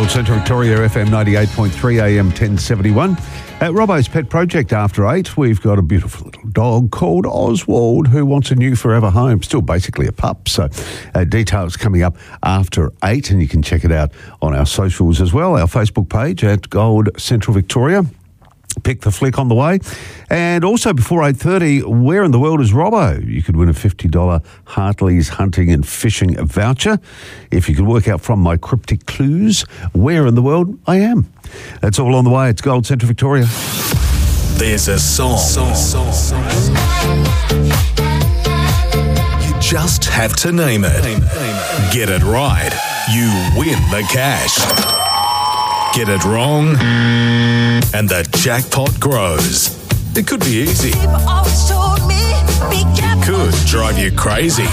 Gold Central Victoria, FM 98.3, AM 1071. At Robbo's Pet Project after 8, we've got a beautiful little dog called Oswald who wants a new forever home. Still basically a pup. So details coming up after 8, and you can check it out on our socials as well. Our Facebook page at Gold Central Victoria. Pick the flick on the way. And also before 8:30, where in the world is Robbo? You could win a $50 Hartley's Hunting and Fishing voucher if you could work out from my cryptic clues where in the world I am. That's all on the way. It's Gold Central Victoria. There's a song. You just have to name it. Get it right, you win the cash. Get it wrong, and the jackpot grows. It could be easy. It could drive you crazy.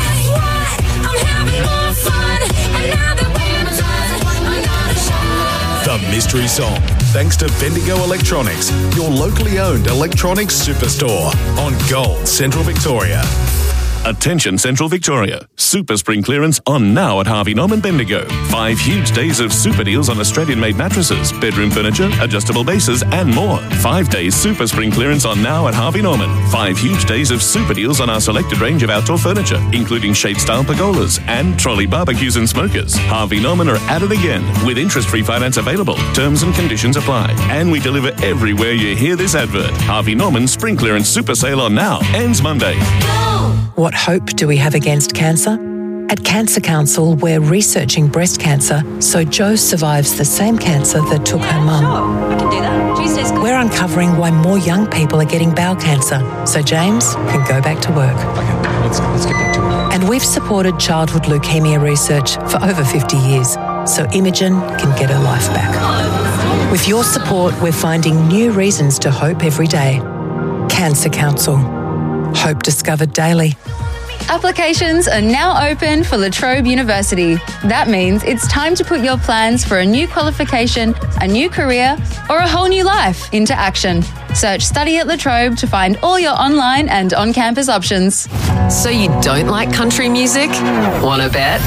The mystery song, thanks to Bendigo Electronics, your locally owned electronics superstore on Gold Central Victoria. Attention Central Victoria. Super spring clearance on now at Harvey Norman Bendigo. 5 huge days of super deals on Australian-made mattresses, bedroom furniture, adjustable bases and more. 5 days super spring clearance on now at Harvey Norman. 5 huge days of super deals on our selected range of outdoor furniture, including shade-style pergolas and trolley barbecues and smokers. Harvey Norman are at it again with interest-free finance available. Terms and conditions apply. And we deliver everywhere you hear this advert. Harvey Norman spring clearance super sale on now ends Monday. What hope do we have against cancer? At Cancer Council, we're researching breast cancer so Jo survives the same cancer that took her mum. Sure, I can do that. Tuesday's good. We're uncovering why more young people are getting bowel cancer so James can go back to work. Okay, let's get back to it. And we've supported childhood leukemia research for over 50 years so Imogen can get her life back. With your support, we're finding new reasons to hope every day. Cancer Council. Hope discovered daily. Applications are now open for La Trobe University. That means it's time to put your plans for a new qualification, a new career, or a whole new life into action. Search Study at La Trobe to find all your online and on-campus options. So you don't like country music? Wanna bet?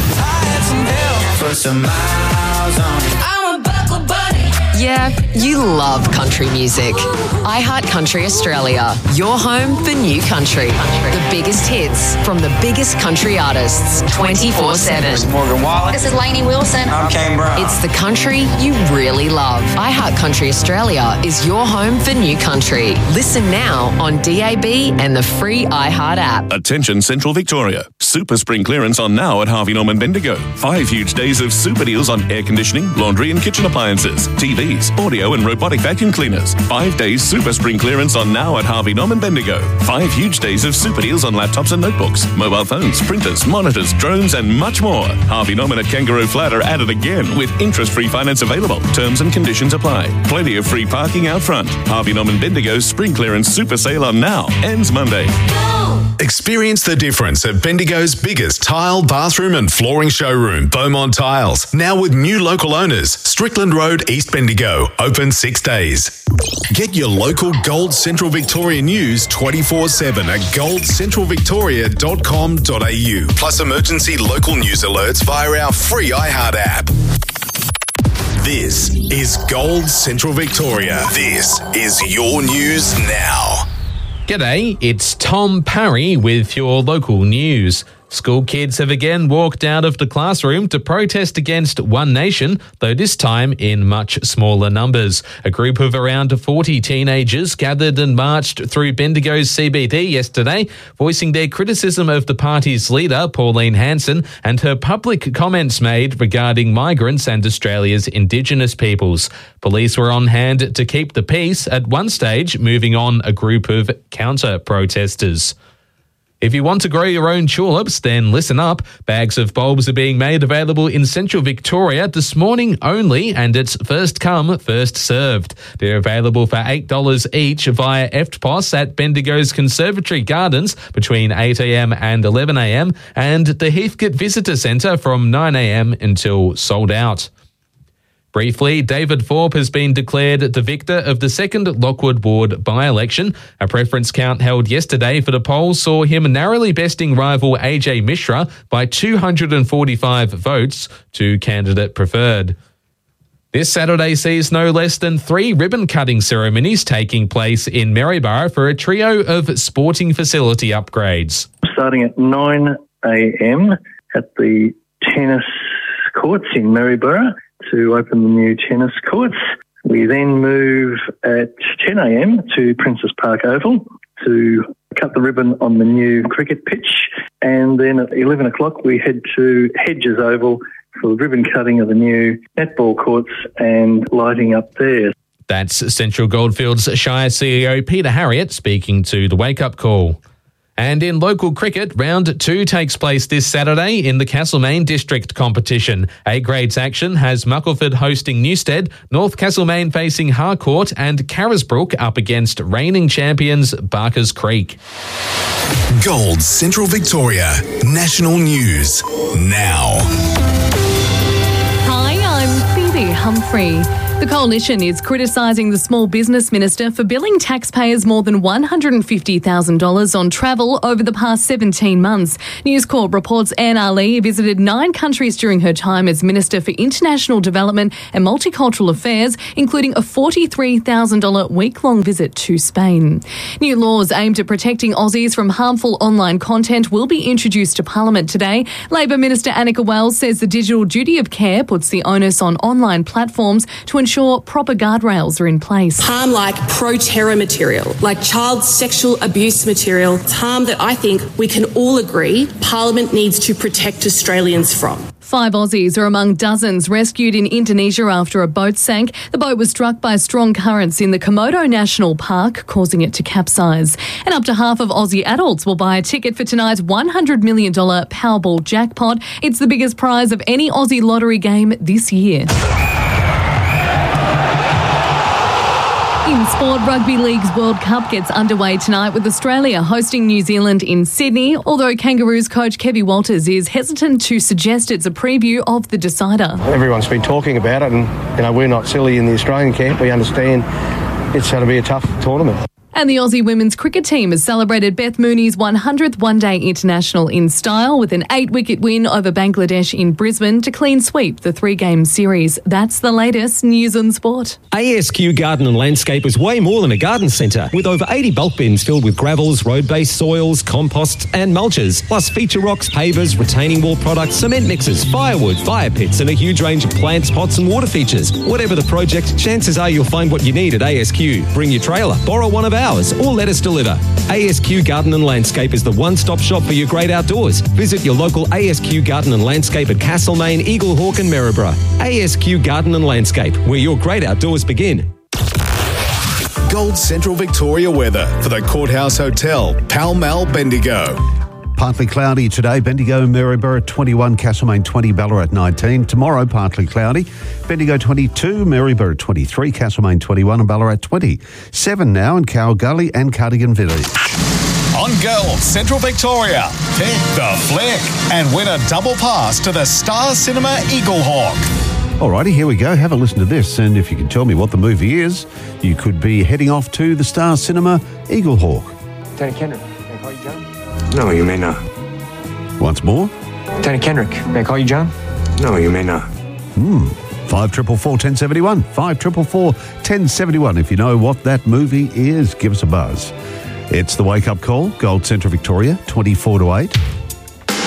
Yeah, you love country music. iHeart Country Australia, your home for new country. The biggest hits from the biggest country artists, 24/7. Morgan Wallen. This is Lainey Wilson. I'm Kane Brown. It's the country you really love. iHeart Country Australia is your home for new country. Listen now on DAB and the free iHeart app. Attention Central Victoria. Super spring clearance on now at Harvey Norman Bendigo. 5 huge days of super deals on air conditioning, laundry and kitchen appliances, TVs, audio and robotic vacuum cleaners. 5 days super spring clearance on now at Harvey Norman Bendigo. 5 huge days of super deals on laptops and notebooks, mobile phones, printers, monitors, drones and much more. Harvey Norman at Kangaroo Flat are at it again with interest-free finance available. Terms and conditions apply. Plenty of free parking out front. Harvey Norman Bendigo's spring clearance super sale on now ends Monday. Experience the difference at Bendigo's biggest tile, bathroom and flooring showroom, Beaumont Tiles. Now with new local owners, Strickland Road, East Bendigo. Open 6 days. Get your local Gold Central Victoria news 24/7 at goldcentralvictoria.com.au. Plus emergency local news alerts via our free iHeart app. This is Gold Central Victoria. This is your news now. G'day, it's Tom Parry with your local news. School kids have again walked out of the classroom to protest against One Nation, though this time in much smaller numbers. A group of around 40 teenagers gathered and marched through Bendigo's CBD yesterday, voicing their criticism of the party's leader, Pauline Hanson, and her public comments made regarding migrants and Australia's Indigenous peoples. Police were on hand to keep the peace, at one stage moving on a group of counter-protesters. If you want to grow your own tulips, then listen up. Bags of bulbs are being made available in Central Victoria this morning only, and it's first come, first served. They're available for $8 each via EFTPOS at Bendigo's Conservatory Gardens between 8 a.m. and 11 a.m. and the Heathcote Visitor Centre from 9 a.m. until sold out. Briefly, David Thorpe has been declared the victor of the second Lockwood Ward by-election. A preference count held yesterday for the poll saw him narrowly besting rival AJ Mishra by 245 votes to candidate preferred. This Saturday sees no less than 3 ribbon-cutting ceremonies taking place in Maryborough for a trio of sporting facility upgrades. Starting at 9 a.m. at the tennis courts in Maryborough to open the new tennis courts. We then move at 10 a.m. to Princes Park Oval to cut the ribbon on the new cricket pitch. And then at 11 o'clock we head to Hedges Oval for the ribbon cutting of the new netball courts and lighting up there. That's Central Goldfields Shire CEO Peter Harriott speaking to the Wake Up Call. And in local cricket, round 2 takes place this Saturday in the Castlemaine District competition. A-grades action has Muckleford hosting Newstead, North Castlemaine facing Harcourt, and Carisbrook up against reigning champions Barkers Creek. Gold Central Victoria National News now. Hi, I'm Phoebe Humphrey. The Coalition is criticising the Small Business Minister for billing taxpayers more than $150,000 on travel over the past 17 months. News Corp reports Anne Ali visited 9 countries during her time as Minister for International Development and Multicultural Affairs, including a $43,000 week-long visit to Spain. New laws aimed at protecting Aussies from harmful online content will be introduced to Parliament today. Labor Minister Annika Wells says the digital duty of care puts the onus on online platforms to ensure proper guardrails are in place. Harm like pro-terror material, like child sexual abuse material, it's harm that I think we can all agree Parliament needs to protect Australians from. 5 Aussies are among dozens rescued in Indonesia after a boat sank. The boat was struck by strong currents in the Komodo National Park, causing it to capsize. And up to half of Aussie adults will buy a ticket for tonight's $100 million Powerball jackpot. It's the biggest prize of any Aussie lottery game this year. In sport, Rugby League's World Cup gets underway tonight with Australia hosting New Zealand in Sydney, although Kangaroos coach Kevin Walters is hesitant to suggest it's a preview of the decider. Everyone's been talking about it and, we're not silly in the Australian camp. We understand it's going to be a tough tournament. And the Aussie women's cricket team has celebrated Beth Mooney's 100th one-day international in style with an 8-wicket win over Bangladesh in Brisbane to clean sweep the 3-game series. That's the latest news and sport. ASQ Garden and Landscape is way more than a garden centre, with over 80 bulk bins filled with gravels, road-based soils, composts and mulches, plus feature rocks, pavers, retaining wall products, cement mixers, firewood, fire pits and a huge range of plants, pots and water features. Whatever the project, chances are you'll find what you need at ASQ. Bring your trailer, borrow one of ours, or let us deliver. ASQ Garden and Landscape is the one-stop shop for your great outdoors. Visit your local ASQ Garden and Landscape at Castlemaine, Eaglehawk and Maryborough. ASQ Garden and Landscape, where your great outdoors begin. Gold Central Victoria weather for the Courthouse Hotel, Pall Mall, Bendigo. Partly cloudy today, Bendigo, Maryborough 21, Castlemaine 20, Ballarat 19. Tomorrow, partly cloudy, Bendigo 22, Maryborough 23, Castlemaine 21 and Ballarat 20. 7 now in Cow Gully and Cardigan Village. On Gold Central Victoria, pick the flick and win a double pass to the Star Cinema Eaglehawk. Alrighty, here we go. Have a listen to this, and if you can tell me what the movie is, you could be heading off to the Star Cinema Eaglehawk. Lieutenant Kendrick, may I call you John? No, you may not. Once more. Lieutenant Kendrick, may I call you John? No, you may not. 5444 1071. 5444 1071. If you know what that movie is, give us a buzz. It's the Wake Up Call, Gold Central Victoria, 24 to 8.